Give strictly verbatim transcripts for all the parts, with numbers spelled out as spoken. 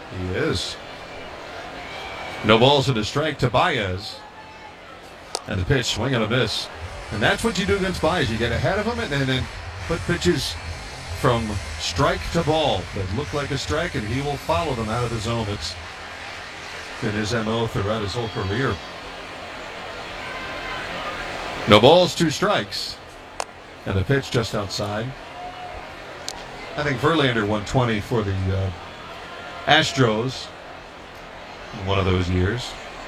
He is. No balls and a strike to Baez. And the pitch, swing and a miss. And that's what you do against Baez. You get ahead of him and then put pitches from strike to ball that look like a strike, and he will follow them out of the zone. It's been his M O throughout his whole career. No balls, two strikes. And the pitch just outside. I think Verlander won twenty for the uh, Astros in one of those years.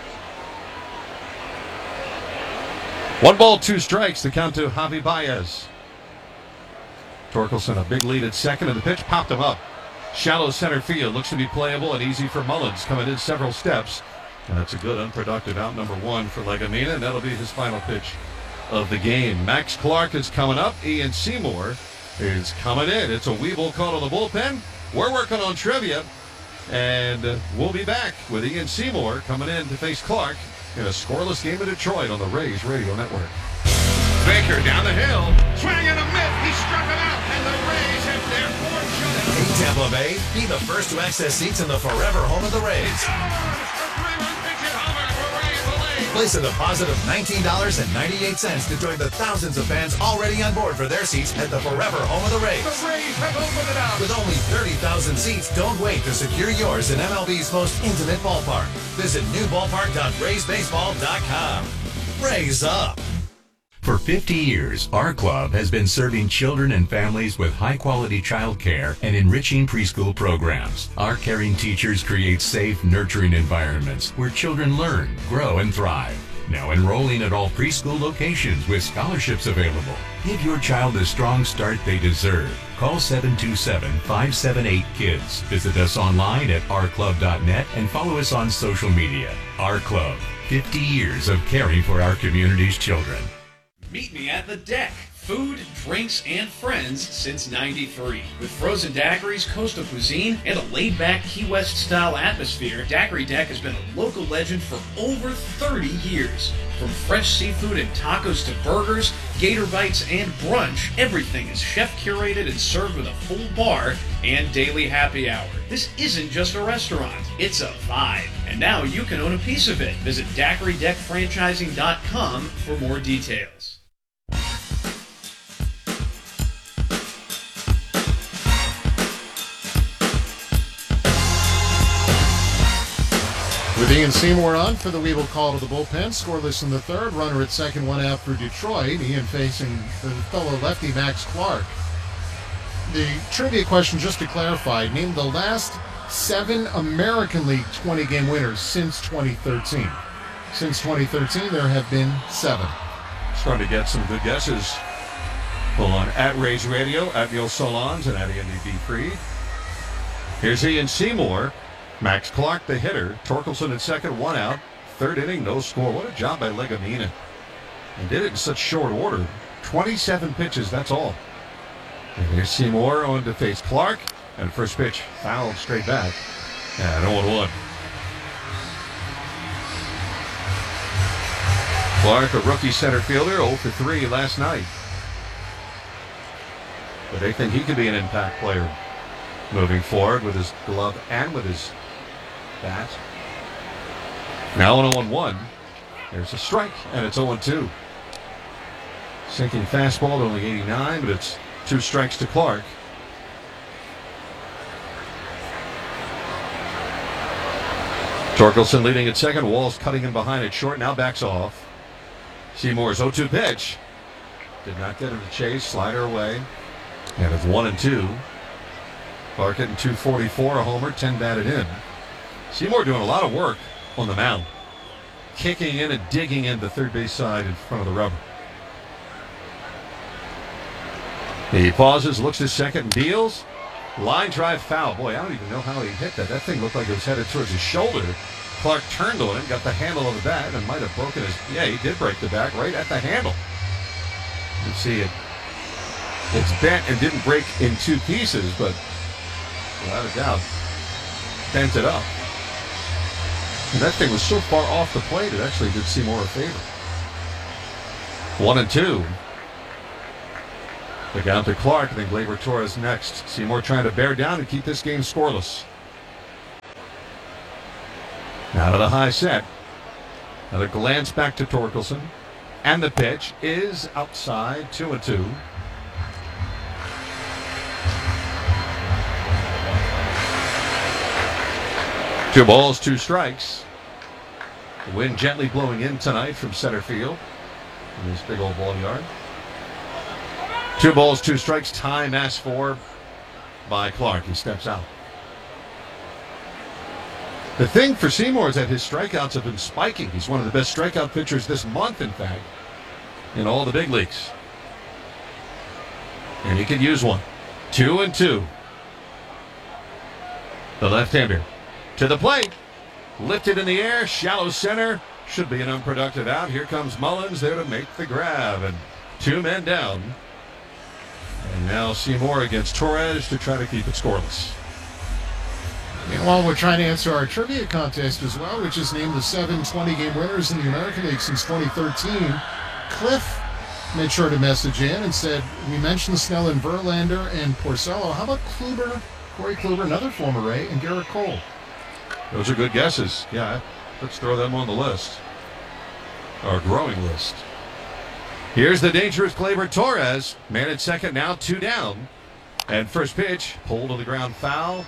One ball, two strikes. The count to Javi Baez. Torkelson a big lead at second, and the pitch popped him up. Shallow center field. Looks to be playable and easy for Mullins. Coming in several steps. And that's a good unproductive out number one for Legumina, and that'll be his final pitch of the game. Max Clark is coming up. Ian Seymour is coming in. It's a Weeble call to the bullpen. We're working on trivia, and uh, we'll be back with Ian Seymour coming in to face Clark in a scoreless game in Detroit on the Rays Radio Network. Baker down the hill, swing and a miss. He struck him out, and the Rays have their fourth shutout. Hey, Tampa Bay, be the first to access seats in the forever home of the Rays. Place a deposit of nineteen dollars and ninety-eight cents to join the thousands of fans already on board for their seats at the forever home of the Rays. The Rays have opened it up. With only thirty thousand seats, don't wait to secure yours in M L B's most intimate ballpark. Visit new ballpark dot rays baseball dot com. Raise up. For fifty years, our club has been serving children and families with high-quality child care and enriching preschool programs. Our caring teachers create safe, nurturing environments where children learn, grow, and thrive. Now enrolling at all preschool locations with scholarships available. Give your child the strong start they deserve. Call seven two seven, five seven eight, KIDS. Visit us online at our club dot net and follow us on social media. Our Club, fifty years of caring for our community's children. Meet me at the Deck. Food, drinks, and friends since ninety-three. With frozen daiquiris, coastal cuisine, and a laid-back Key West-style atmosphere, Daiquiri Deck has been a local legend for over thirty years. From fresh seafood and tacos to burgers, gator bites, and brunch, everything is chef-curated and served with a full bar and daily happy hour. This isn't just a restaurant, it's a vibe. And now you can own a piece of it. Visit daiquiri deck franchising dot com for more details. With Ian Seymour on for the Weeble call to the bullpen. Scoreless in the third. Runner at second, one out for Detroit. Ian facing the fellow lefty Max Clark. The trivia question, just to clarify, name the last seven American League twenty-game winners since twenty thirteen. Since twenty thirteen, there have been seven. Starting to get some good guesses. Pull on at Rays Radio, at Neil Solons, and at Andy B. Freed. Here's Ian Seymour. Max Clark, the hitter. Torkelson at second, one out. Third inning, no score. What a job by Legumina. And did it in such short order. twenty-seven pitches, that's all. And here's Seymour on to face Clark. And first pitch, fouled straight back. And oh one. Clark, a rookie center fielder, oh for three last night. But they think he could be an impact player moving forward with his glove and with his bat. Now an oh one. There's a strike, and it's oh two. Sinking fastball at only eighty-nine, but it's two strikes to Clark. Torkelson leading at second. Walls cutting him behind at short. Now backs off. Seymour's oh two pitch. Did not get him to chase. Slider away. And it's one and two. Clark hitting two forty-four, a homer, ten batted in. Seymour doing a lot of work on the mound. Kicking in and digging in the third base side in front of the rubber. He pauses, looks at second, and deals. Line drive foul. Boy, I don't even know how he hit that. That thing looked like it was headed towards his shoulder. Clark turned on it, got the handle of the bat, and might have broken his... Yeah, he did break the bat right at the handle. You see it. It's bent and didn't break in two pieces, but without a doubt, bent it up. And that thing was so far off the plate, it actually did Seymour a favor. One and two. They got to Clark, and then Gleyber Torres next. Seymour trying to bear down and keep this game scoreless. Now to the high set. Another glance back to Torkelson. And the pitch is outside, two and two. Two balls, two strikes. The wind gently blowing in tonight from center field in this big old ball yard. Two balls, two strikes. Time asked for by Clark. He steps out. The thing for Seymour is that his strikeouts have been spiking. He's one of the best strikeout pitchers this month, in fact, in all the big leagues. And he could use one. Two and two. The left-hander to the plate. Lifted in the air, shallow center. Should be an unproductive out. Here comes Mullins there to make the grab. And two men down. And now Seymour against Torres to try to keep it scoreless. Meanwhile, we're trying to answer our trivia contest as well, which has named the seven twenty-game winners in the American League since twenty thirteen. Cliff made sure to message in and said, we mentioned Snell and Verlander and Porcello. How about Kluber, Corey Kluber, another former Ray, and Garrett Cole? Those are good guesses. Yeah, let's throw them on the list. Our growing list. Here's the dangerous Gleyber Torres. Man at second now, two down. And first pitch, pulled to the ground foul.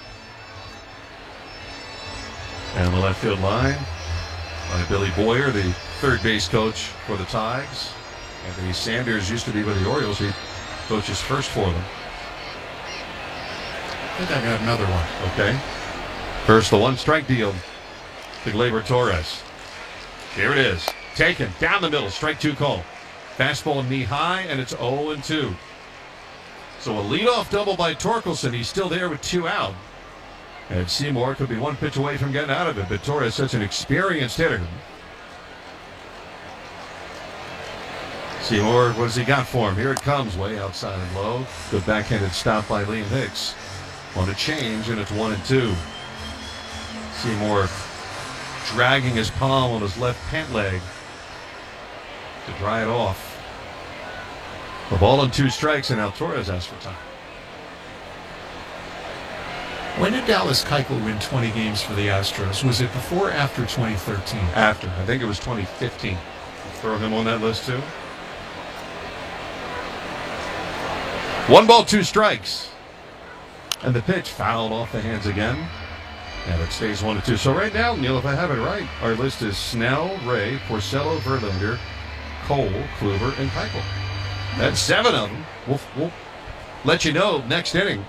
And the left field line by Billy Boyer, the third base coach for the Tigers. Anthony Sanders used to be with the Orioles. He coaches first for them. I think I got another one. Okay. First, the one strike deal to Gleyber Torres. Here it is. Taken down the middle. Strike two call. Fastball knee high, and it's oh and two. So a leadoff double by Torkelson. He's still there with two out. And Seymour could be one pitch away from getting out of it, but Torres is such an experienced hitter. Seymour, what has he got for him? Here it comes, way outside and low. Good backhanded stop by Liam Hicks. On a change, and it's one and two. Seymour dragging his palm on his left pant leg to dry it off. The ball and two strikes, and now Torres asks for time. When did Dallas Keuchel win twenty games for the Astros? Was it before or after twenty thirteen? After. I think it was twenty fifteen. Throw him on that list, too. One ball, two strikes. And the pitch fouled off the hands again. And it stays one and two. So right now, Neil, if I have it right, our list is Snell, Ray, Porcello, Verlander, Cole, Kluber, and Keuchel. That's seven of them. We'll, we'll let you know next inning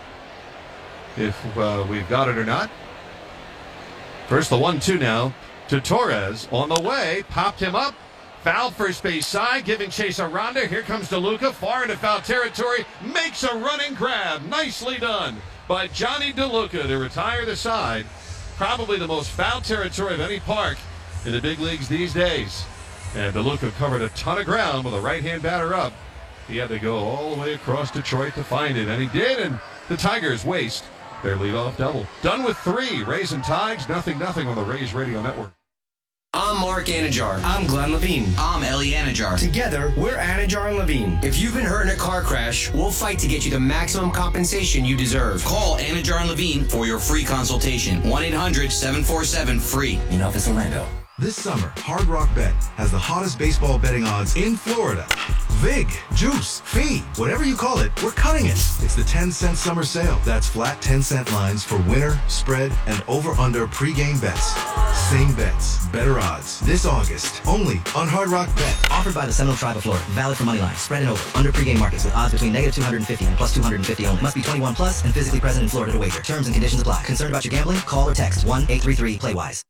if uh, we've got it or not. First, the one two now to Torres. On the way, popped him up. Foul first base side, giving chase Aranda. Here comes DeLuca, far into foul territory. Makes a running grab. Nicely done by Johnny DeLuca to retire the side. Probably the most foul territory of any park in the big leagues these days. And DeLuca covered a ton of ground with a right-hand batter up. He had to go all the way across Detroit to find it, and he did, and the Tigers waste their leadoff double. Done with three. Rays and Tigers, nothing, nothing on the Rays Radio Network. I'm Mark Anajar. I'm Glenn Levine. I'm Ellie Anajar. Together, we're Anajar and Levine. If you've been hurt in a car crash, we'll fight to get you the maximum compensation you deserve. Call Anajar and Levine for your free consultation. one eight hundred seven four seven free. In Office Orlando. This summer, Hard Rock Bet has the hottest baseball betting odds in Florida. Vig, juice, fee, whatever you call it, we're cutting it. It's the ten cent summer sale. That's flat ten cent lines for winner, spread, and over-under pregame bets. Same bets, better odds. This August, only on Hard Rock Bet. Offered by the Seminole Tribe of Florida. Valid for money line, spread and over. Under pregame markets with odds between negative two hundred fifty and plus two hundred fifty only. Must be twenty-one plus and physically present in Florida to wager. Terms and conditions apply. Concerned about your gambling? Call or text one eight three three play wise.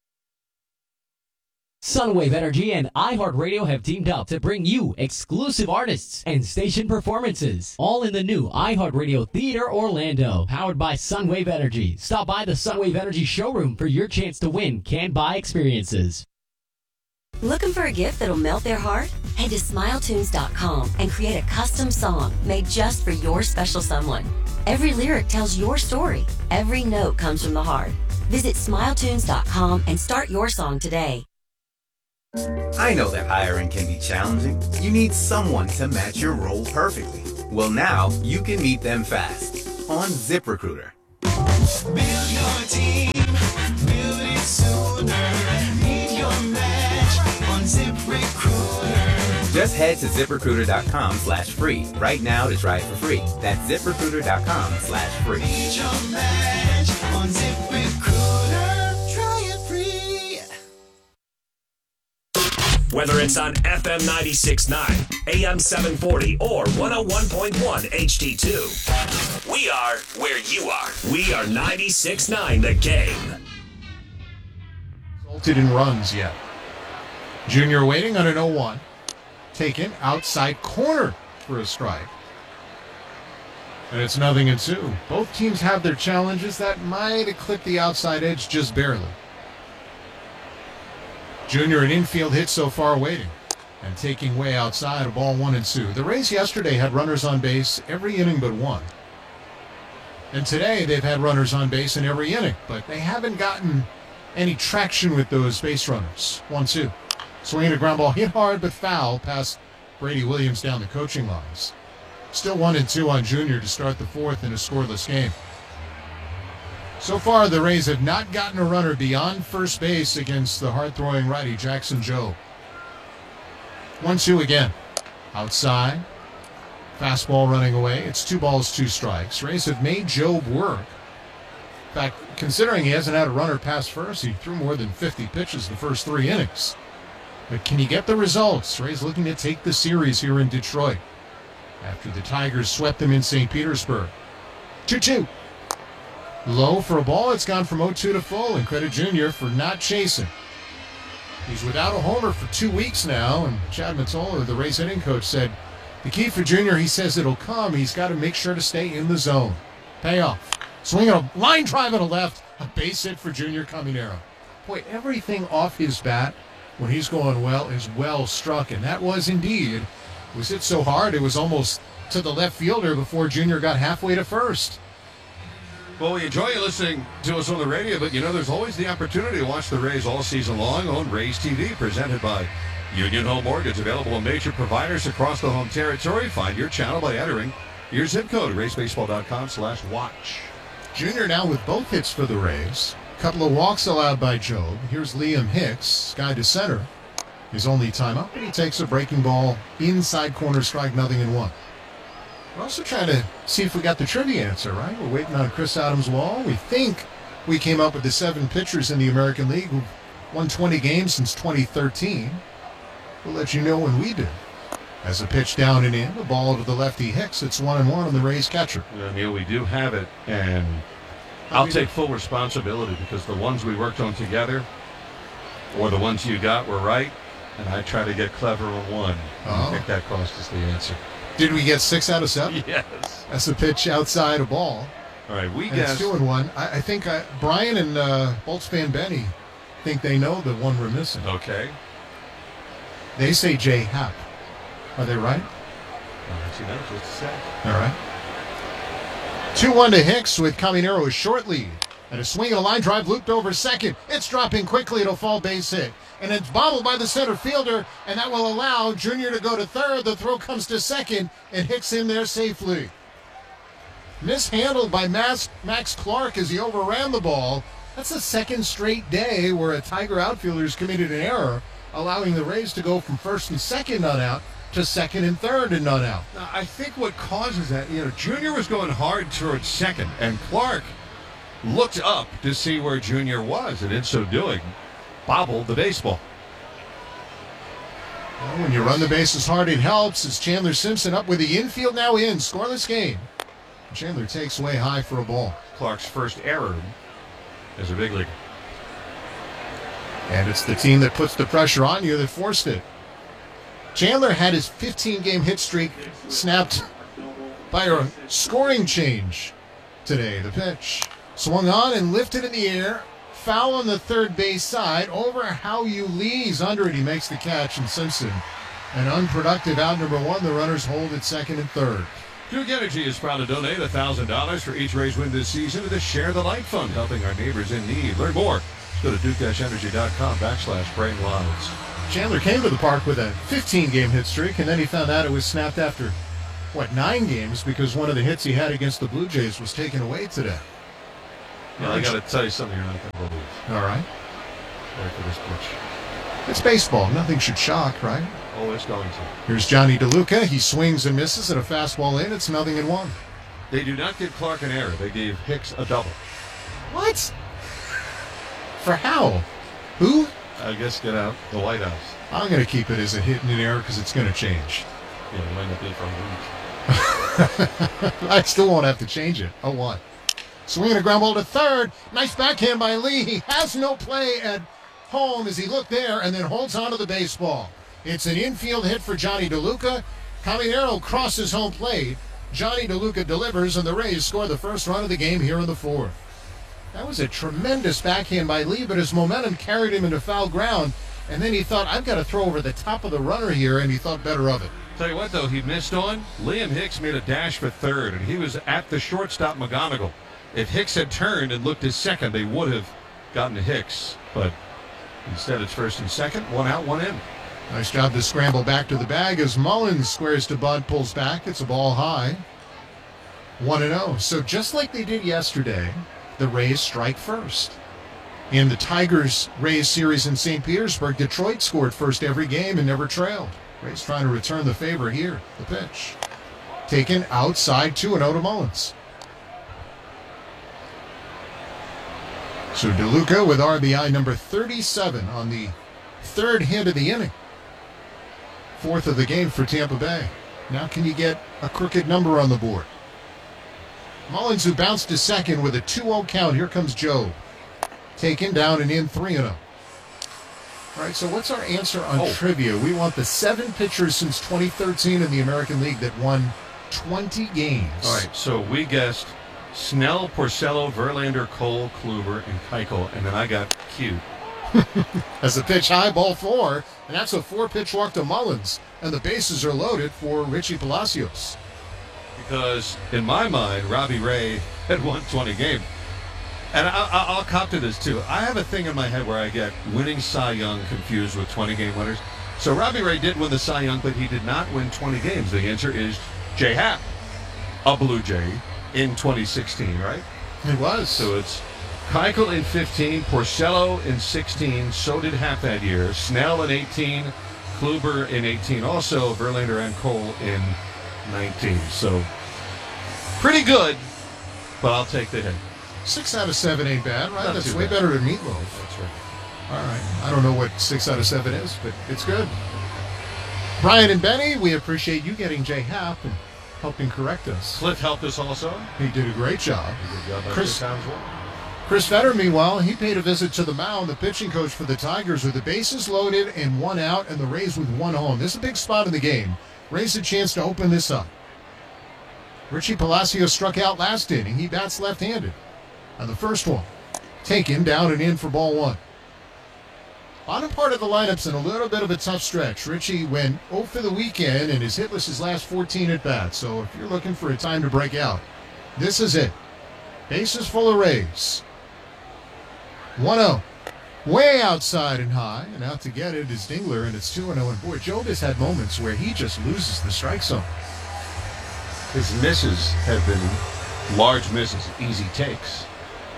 Sunwave Energy and iHeartRadio have teamed up to bring you exclusive artists and station performances, all in the new iHeartRadio Theater Orlando, powered by Sunwave Energy. Stop by the Sunwave Energy showroom for your chance to win can-buy experiences. Looking for a gift that'll melt their heart? Head to smile tunes dot com and create a custom song made just for your special someone. Every lyric tells your story. Every note comes from the heart. Visit smile tunes dot com and start your song today. I know that hiring can be challenging. You need someone to match your role perfectly. Well, now you can meet them fast on ZipRecruiter. Build your team, build it soon. Just head to ZipRecruiter.com slash free right now to try it for free. That's ZipRecruiter.com slash free. Need your match on ZipRecruiter. Try it free. Whether it's on F M ninety-six point nine, A M seven forty, or one oh one point one H D two, we are where you are. We are ninety-six point nine The Game. Resulted in runs yet. Junior waiting on an oh one. Taken outside corner for a strike. And it's nothing and two. Both teams have their challenges that might have clipped the outside edge just barely. Junior an infield hit so far waiting. And taking way outside, a ball one and two. The Rays yesterday had runners on base every inning but one. And today they've had runners on base in every inning, but they haven't gotten any traction with those base runners. One two. Swinging a ground ball hit hard but foul past Brady Williams down the coaching lines. Still one and two on Junior to start the fourth in a scoreless game. So far, the Rays have not gotten a runner beyond first base against the hard-throwing righty Jackson Jobe. one two again. Outside. Fastball running away. It's two balls, two strikes. Rays have made Jobe work. In fact, considering he hasn't had a runner past first, he threw more than fifty pitches the first three innings. But can he get the results? Rays looking to take the series here in Detroit after the Tigers swept them in Saint Petersburg. two two. Low for a ball. It's gone from oh two to full, and credit Junior for not chasing. He's without a homer for two weeks now, and Chad Mottola, the Rays hitting coach, said the key for Junior, he says it'll come. He's got to make sure to stay in the zone. Payoff. Swinging a line drive to left. A base hit for Junior Caminero. Boy, everything off his bat when he's going well is well struck, and that was indeed. It was hit so hard it was almost to the left fielder before Junior got halfway to first. Well, we enjoy you listening to us on the radio, but you know there's always the opportunity to watch the Rays all season long on Rays T V, presented by Union Home Mortgage, available on major providers across the home territory. Find your channel by entering your zip code, raysbaseball.com slash watch. Junior now with both hits for the Rays. Couple of walks allowed by Jobe. Here's Liam Hicks, sky to center. His only time up, and he takes a breaking ball inside corner strike, nothing in one. We're also trying to see if we got the trivia answer, right? We're waiting on Chris Adams' wall. We think we came up with the seven pitchers in the American League who've won twenty games since twenty thirteen. We'll let you know when we do. As a pitch down and in, the ball to the lefty Hicks. It's one and one on the Rays catcher. Yeah, Neil, we do have it, and I'll take full responsibility because the ones we worked on together or the ones you got were right, and I try to get clever on one. Oh. I think that cost us the answer. Did we get six out of seven? Yes. That's a pitch outside a ball. All right, we and guessed. It's two and one. I, I think I, Brian and uh, Bolts fan Benny think they know the one we're missing. Okay. They say Jay Happ. Are they right? I'll let you know just a sec. All right. two one to Hicks with Caminero a short lead. And a swing and a line drive looped over second. It's dropping quickly. It'll fall base hit. And it's bobbled by the center fielder, and that will allow Junior to go to third. The throw comes to second, and Hicks in there safely. Mishandled by Max, Max Clark as he overran the ball. That's the second straight day where a Tiger outfielder has committed an error, allowing the Rays to go from first and second not out to second and third and not out. Now, I think what causes that, you know, Junior was going hard towards second, and Clark looked up to see where Junior was, and in so doing, bobbled the baseball. Well, when you run the bases hard, it helps. As Chandler Simpson up with the infield now in. Scoreless game. Chandler takes way high for a ball. Clark's first error as a big leaguer. And it's the team that puts the pressure on you that forced it. Chandler had his fifteen-game hit streak snapped by a scoring change today. The pitch swung on and lifted in the air. Foul on the third base side. Over Hao-Yu Lee's under it. He makes the catch, and Simpson, an unproductive out number one. The runners hold at second and third. Duke Energy is proud to donate one thousand dollars for each Rays win this season to the Share the Light Fund, helping our neighbors in need. Learn more. Go to duke-energy.com backslash brain lives. Chandler came to the park with a fifteen-game hit streak, and then he found out it was snapped after, what, nine games, because one of the hits he had against the Blue Jays was taken away today. Yeah, I got to tell you something you're not going to believe. All right. Ready for this pitch. It's baseball. Nothing should shock, right? Oh, it's going to. Here's Johnny DeLuca. He swings and misses at a fastball in. It's nothing in one. They do not give Clark an error. They gave Hicks a double. What? For how? Who? I guess get out the White House. I'm going to keep it as a hit and an error because it's going to change. Yeah, it might not be for a week. I still won't have to change it. Oh, what? Swinging a ground ball to third. Nice backhand by Lee. He has no play at home as he looked there and then holds onto the baseball. It's an infield hit for Johnny DeLuca. Caminero crosses home plate. Johnny DeLuca delivers, and the Rays score the first run of the game here in the fourth. That was a tremendous backhand by Lee, but his momentum carried him into foul ground, and then he thought, I've got to throw over the top of the runner here, and he thought better of it. Tell you what, though, he missed on. Liam Hicks made a dash for third, and he was at the shortstop McGonigal. If Hicks had turned and looked his second, they would have gotten to Hicks, but instead it's first and second, one out, one in. Nice job to scramble back to the bag as Mullins squares to Bud, pulls back. It's a ball high. one and oh. So just like they did yesterday, the Rays strike first. In the Tigers-Rays series in Saint Petersburg, Detroit scored first every game and never trailed. Rays trying to return the favor here. The pitch. Taken outside, two and oh to Mullins. So DeLuca with R B I number thirty-seven on the third hit of the inning. Fourth of the game for Tampa Bay. Now can you get a crooked number on the board? Mullins, who bounced to second with a two oh count. Here comes Joe. Taken down and in three and oh. All right, so what's our answer on Oh. trivia? We want the seven pitchers since twenty thirteen in the American League that won twenty games. All right, so we guessed Snell, Porcello, Verlander, Cole, Kluber, and Keuchel, and then I got Q. As a pitch high, ball four, and that's a four-pitch walk to Mullins, and the bases are loaded for Richie Palacios. Because in my mind, Robbie Ray had won twenty games. And I, I, I'll cop to this, too. I have a thing in my head where I get winning Cy Young confused with twenty-game winners. So Robbie Ray did win the Cy Young, but he did not win twenty games. The answer is Jay Happ, a Blue Jay, in twenty sixteen, right? It was. So it's Keuchel in fifteen, Porcello in sixteen, so did Happ that year. Snell in eighteen, Kluber in eighteen, also Verlander and Cole in nineteen. So pretty good, but I'll take the hit. Six out of seven ain't bad, right? Not That's too way bad. better than Meatloaf. That's right. All right. I don't know what six out of seven is, but it's good. Brian and Benny, we appreciate you getting Jay Happ and helping correct us. Cliff helped us also. He did a great job. He did a good job Chris- Chris Townsville. Chris Vetter, meanwhile, he paid a visit to the mound, the pitching coach for the Tigers, with the bases loaded and one out, and the Rays with one home. This is a big spot in the game. Rays a chance to open this up. Richie Palacios struck out last inning. He bats left-handed on the first one. Taken down and in for ball one. Bottom part of the lineup's in a little bit of a tough stretch. Richie went oh for the weekend and is hitless his last fourteen at bats. So if you're looking for a time to break out, this is it. Bases full of Rays. one oh. Way outside and high, and out to get it is Dingler, and it's two and oh. And boy, Job has had moments where he just loses the strike zone. His misses have been large misses, easy takes.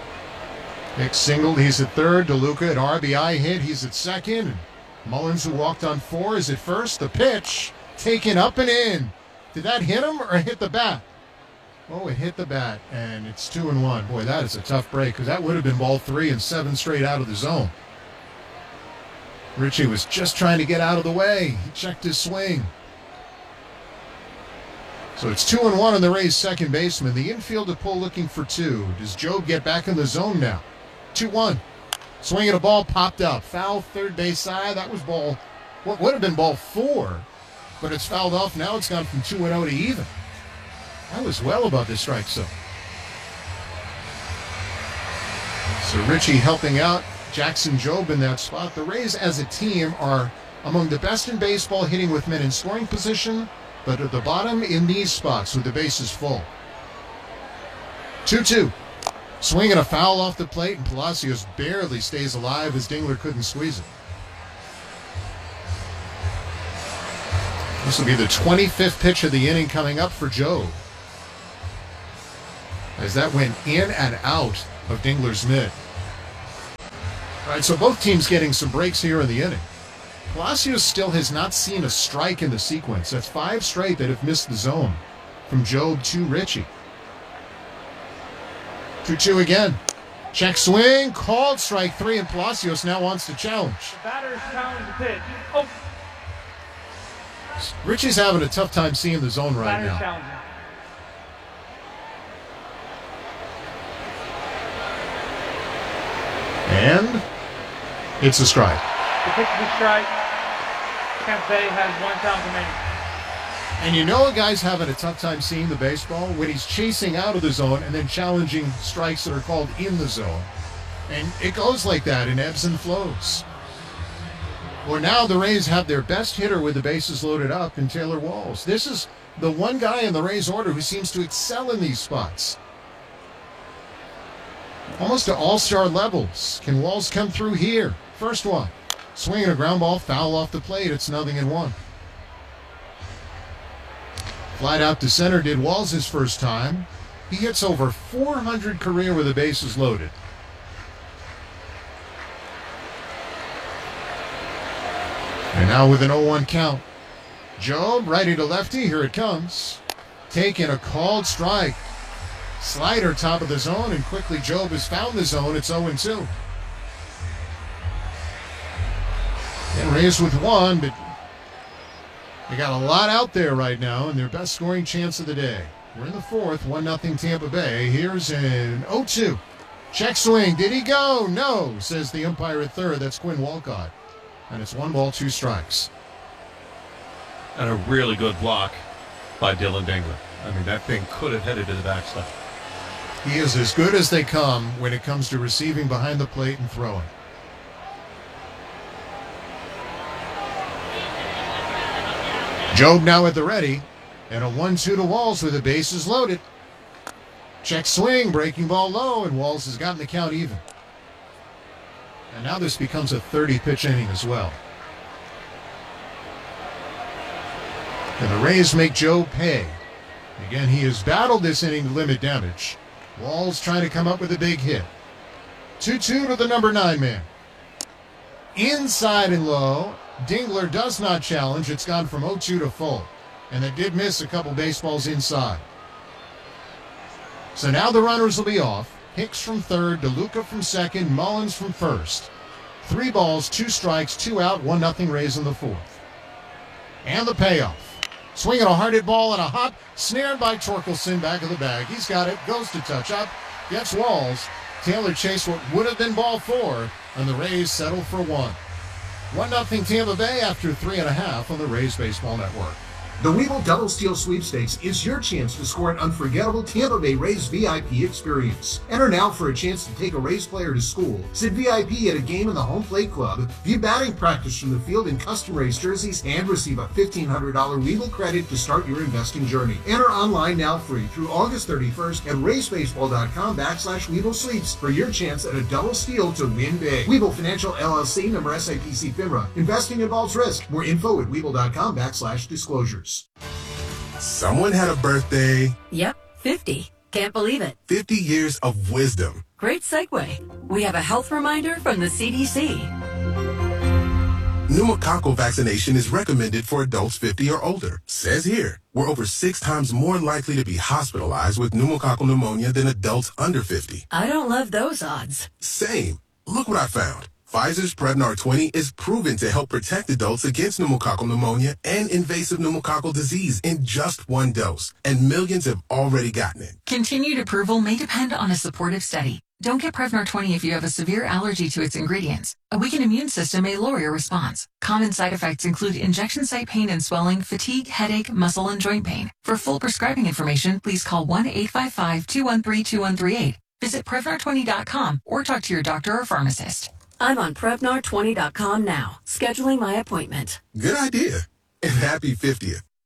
Hicks singled, he's at third. DeLuca at R B I hit, he's at second. And Mullins, who walked on four, is at first. The pitch taken up and in. Did that hit him or hit the bat? Oh, it hit the bat, and it's two and one. Boy, that is a tough break, because that would have been ball three and seven straight out of the zone. Richie was just trying to get out of the way. He checked his swing. So it's two and one on the Rays' second baseman. The infield to pull looking for two. Does Job get back in the zone now? two one. Swinging a ball popped up. Foul third base side. That was ball, what would have been ball four, but it's fouled off. Now it's gone from two and oh to even. That was well above the strike zone. So Richie helping out Jackson Job in that spot. The Rays as a team are among the best in baseball hitting with men in scoring position, but at the bottom in these spots with the bases full. two two. Swinging a foul off the plate, and Palacios barely stays alive as Dingler couldn't squeeze it. This will be the twenty-fifth pitch of the inning coming up for Job, as that went in and out of Dingler's mitt. All right, so both teams getting some breaks here in the inning. Palacios still has not seen a strike in the sequence. That's five straight that have missed the zone. From Job to Richie. two two again. Check swing, called strike three, and Palacios now wants to challenge. The batter's challenge the pitch. Oh, Richie's having a tough time seeing the zone right batter's now. challenging. And it's a strike. The pitch is a strike. Tampa Bay has one challenge remaining. And you know a guy's having a tough time seeing the baseball when he's chasing out of the zone and then challenging strikes that are called in the zone. And it goes like that in ebbs and flows. Well, now the Rays have their best hitter with the bases loaded up in Taylor Walls. This is the one guy in the Rays order who seems to excel in these spots. Almost to all-star levels. Can Walls come through here? First one. Swinging a ground ball, foul off the plate. It's nothing in one. Flight out to center did Walls his first time. He hits over four hundred career with the bases loaded. And now with an oh one count. Job, righty to lefty, here it comes. Taking a called strike. Slider top of the zone, and quickly Job has found the zone. It's oh and two. And Rays with one, but they got a lot out there right now, and their best scoring chance of the day. We're in the fourth, one nothing Tampa Bay. Here's an oh two. Check swing. Did he go? No, says the umpire at third. That's Quinn Walcott. And it's one ball, two strikes. And a really good block by Dylan Dingler. I mean, that thing could have headed to the backstop. He is as good as they come when it comes to receiving behind the plate and throwing. Job now at the ready, and a one two to Walls with the bases loaded. Check swing, breaking ball low, and Walls has gotten the count even. And now this becomes a thirty-pitch inning as well. And the Rays make Job pay. Again, he has battled this inning to limit damage. Walls trying to come up with a big hit. two two to the number nine man. Inside and low. Dingler does not challenge. It's gone from oh two to full. And they did miss a couple baseballs inside. So now the runners will be off. Hicks from third, DeLuca from second, Mullins from first. Three balls, two strikes, two out, one nothing Rays in the fourth. And the payoff. Swinging a hard hit ball and a hop, snared by Torkelson, back of the bag. He's got it, goes to touch up, gets Walls. Taylor chased what would have been ball four, and the Rays settle for one. one nothing Tampa Bay after three and a half on the Rays Baseball Network. The Weevil Double Steal Sweepstakes is your chance to score an unforgettable Tampa Bay Rays V I P experience. Enter now for a chance to take a Rays player to school, sit V I P at a game in the Home Plate Club, view batting practice from the field in custom Rays jerseys, and receive a fifteen hundred dollars Weevil credit to start your investing journey. Enter online now free through August thirty-first at raysbaseball.com backslash Weevil Sweeps for your chance at a double steal to win big. Weevil Financial L L C, member S I P C FINRA. Investing involves risk. More info at weevil.com backslash disclosures. Someone had a birthday. Yep, fifty. Can't believe it. fifty years of wisdom. Great segue. We have a health reminder from the C D C. Pneumococcal vaccination is recommended for adults fifty or older. Says here, we're over six times more likely to be hospitalized with pneumococcal pneumonia than adults under fifty. I don't love those odds. Same. Look what I found. Pfizer's Prevnar twenty is proven to help protect adults against pneumococcal pneumonia and invasive pneumococcal disease in just one dose, and millions have already gotten it. Continued approval may depend on a supportive study. Don't get Prevnar twenty if you have a severe allergy to its ingredients. A weakened immune system may lower your response. Common side effects include injection site pain and swelling, fatigue, headache, muscle, and joint pain. For full prescribing information, please call one eight five five, two one three, two one three eight. Visit Prevnar twenty dot com or talk to your doctor or pharmacist. I'm on Prevnar twenty dot com now, scheduling my appointment. Good idea. And happy fiftieth.